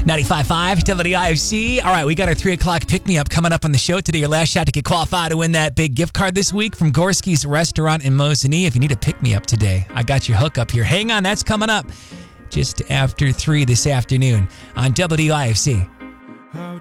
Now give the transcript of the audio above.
95.5 WIFC. All right, we got our 3 o'clock pick-me-up coming up on the show today. Your last shot to get qualified to win that big gift card this week from Gorski's Restaurant in Mosinee. If you need a pick-me-up today, I got your hookup here. Hang on, that's coming up just after 3 this afternoon on WIFC.